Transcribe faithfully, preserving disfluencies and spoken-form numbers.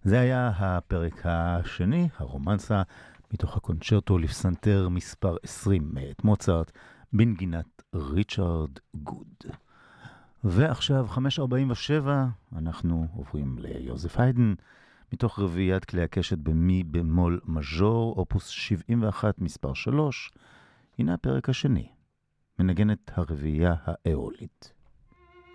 זה היה הפרק השני, הרומנסה, מתוך הקונצ'רטו לפסנתר מספר עשרים מאת מוצרט, בנגינת ריצ'רד גוד. ועכשיו, חמש ארבעים ושבע, אנחנו עוברים ליוזף היידן, מתוך רביעיית כלי הקשת במי במול מז'ור, אופוס שבעים ואחת מספר שלוש. הנה הפרק השני, מנגנת הרביעייה האיאולית.